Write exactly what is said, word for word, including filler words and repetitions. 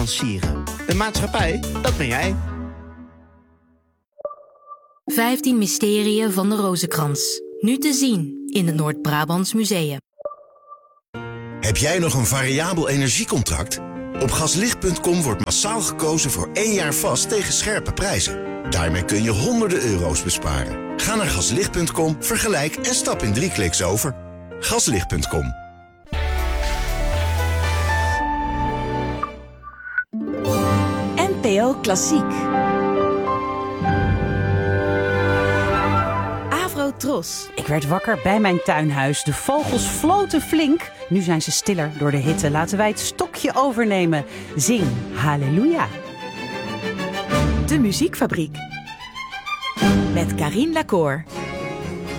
financieren. Een maatschappij, dat ben jij. vijftien mysterieën van de Rozenkrans. Nu te zien in het Noord-Brabants Museum. Heb jij nog een variabel energiecontract? Op gaslicht punt com wordt massaal gekozen voor één jaar vast tegen scherpe prijzen. Daarmee kun je honderden euro's besparen. Ga naar gaslicht punt com, vergelijk en stap in drie kliks over. gaslicht punt com. N P O Klassiek. Avro-Tros. Ik werd wakker bij mijn tuinhuis. De vogels floten flink. Nu zijn ze stiller door de hitte. Laten wij het stokje overnemen. Zing Halleluja. De Muziekfabriek. Met Carien Lacour.